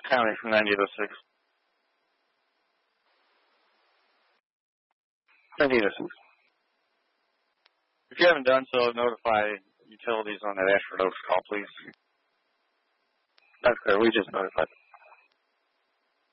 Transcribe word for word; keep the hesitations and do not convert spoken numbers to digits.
County from ninety-eight oh six. ninety-eight oh six. If you haven't done so, notify utilities on that Ashford Oaks call, please. That's clear. We just notified.